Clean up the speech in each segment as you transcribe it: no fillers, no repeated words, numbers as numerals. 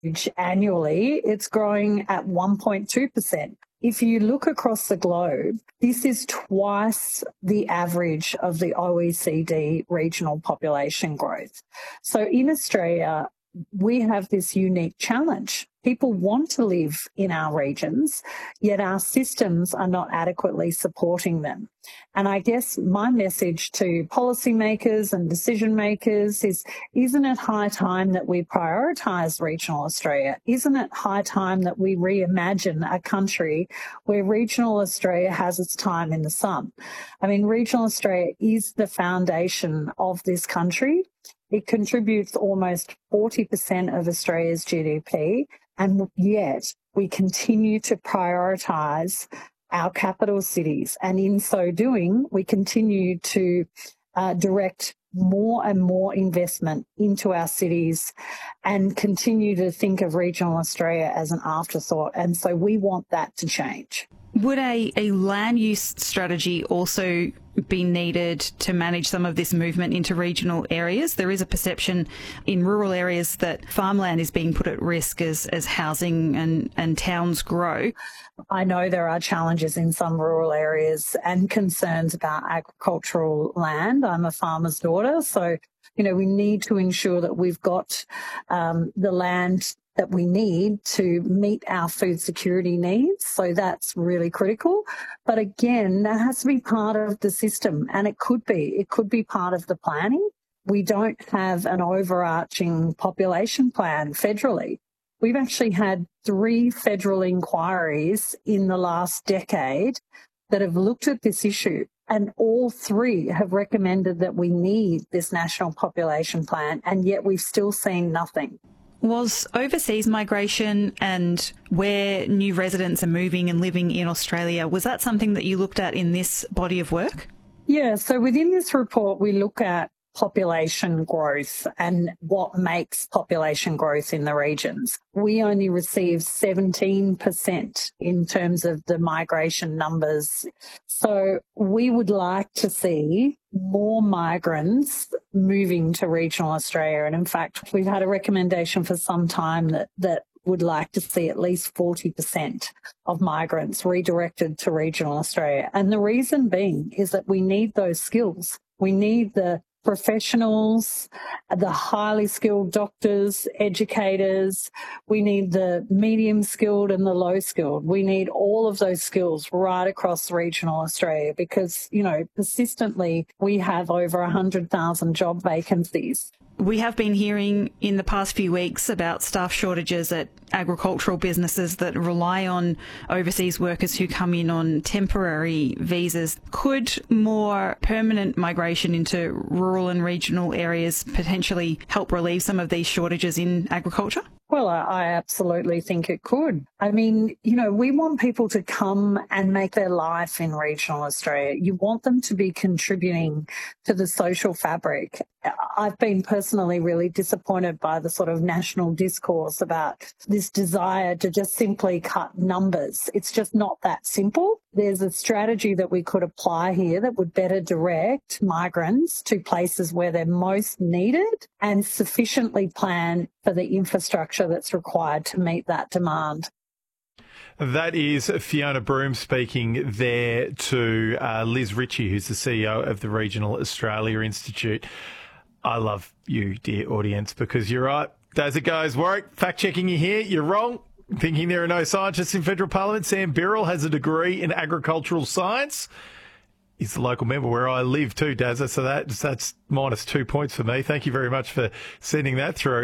annually, it's growing at 1.2%. If you look across the globe, this is twice the average of the OECD regional population growth. So in Australia, we have this unique challenge. People want to live in our regions, yet our systems are not adequately supporting them. And I guess my message to policymakers and decision makers is, isn't it high time that we prioritise regional Australia? Isn't it high time that we reimagine a country where regional Australia has its time in the sun? I mean, regional Australia is the foundation of this country. It contributes almost 40% of Australia's GDP, and yet we continue to prioritise our capital cities. And in so doing, we continue to direct more and more investment into our cities and continue to think of regional Australia as an afterthought. And so we want that to change. Would a land use strategy also be needed to manage some of this movement into regional areas? There is a perception in rural areas that farmland is being put at risk as housing and towns grow. I know there are challenges in some rural areas and concerns about agricultural land. I'm a farmer's daughter, so we need to ensure that we've got the land that we need to meet our food security needs. So that's really critical. But again, that has to be part of the system, and it could be part of the planning. We don't have an overarching population plan federally. We've actually had 3 federal inquiries in the last decade that have looked at this issue, and all 3 have recommended that we need this national population plan, and yet we've still seen nothing. Was overseas migration and where new residents are moving and living in Australia, was that something that you looked at in this body of work? Yeah, so within this report, we look at population growth and what makes population growth in the regions. We only receive 17% in terms of the migration numbers. So we would like to see more migrants moving to regional Australia. And in fact, we've had a recommendation for some time that would like to see at least 40% of migrants redirected to regional Australia. And the reason being is that we need those skills. We need the professionals, the highly skilled doctors, educators. We need the medium skilled and the low skilled. We need all of those skills right across regional Australia because, persistently we have over 100,000 job vacancies. We have been hearing in the past few weeks about staff shortages at agricultural businesses that rely on overseas workers who come in on temporary visas. Could more permanent migration into rural and regional areas potentially help relieve some of these shortages in agriculture? Well, I absolutely think it could. I mean, we want people to come and make their life in regional Australia. You want them to be contributing to the social fabric. I've been personally really disappointed by the sort of national discourse about this desire to just simply cut numbers. It's just not that simple. There's a strategy that we could apply here that would better direct migrants to places where they're most needed and sufficiently plan for the infrastructure that's required to meet that demand. That is Fiona Broome speaking there to Liz Ritchie, who's the CEO of the Regional Australia Institute. I love you, dear audience, because you're right. As it goes, Warwick, fact-checking you here, you're wrong. Thinking there are no scientists in federal parliament. Sam Birrell has a degree in agricultural science. He's the local member where I live too, Dazza, so that's minus 2 points for me. Thank you very much for sending that through.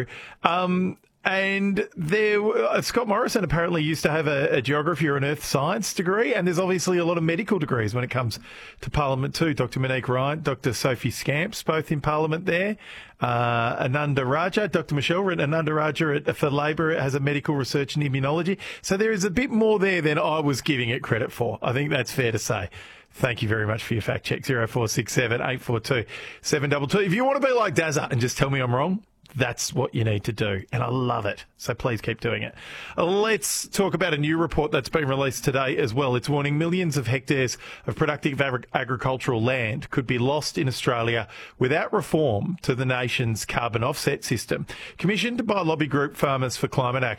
And Scott Morrison apparently used to have a geography or an earth science degree, and there's obviously a lot of medical degrees when it comes to Parliament too. Dr Monique Ryan, Dr Sophie Scamps, both in Parliament there. Ananda Raja, Dr Michelle Ananda Raja for Labor has a medical research in immunology. So there is a bit more there than I was giving it credit for. I think that's fair to say. Thank you very much for your fact check. 0467 842 722. If you want to be like Dazza and just tell me I'm wrong, That's what you need to do, and I love it. So please keep doing it. Let's talk about a new report that's been released today as well. It's warning millions of hectares of productive agricultural land could be lost in Australia without reform to the nation's carbon offset system. Commissioned by lobby group Farmers for Climate Action,